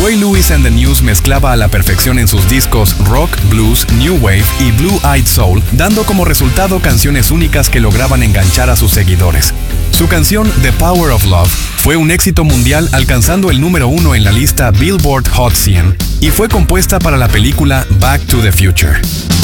Huey Lewis and the News mezclaba a la perfección en sus discos rock, blues, new wave y blue-eyed soul, dando como resultado canciones únicas que lograban enganchar a sus seguidores. Su canción The Power of Love fue un éxito mundial, alcanzando el número 1 en la lista Billboard Hot 100, y fue compuesta para la película Back to the Future.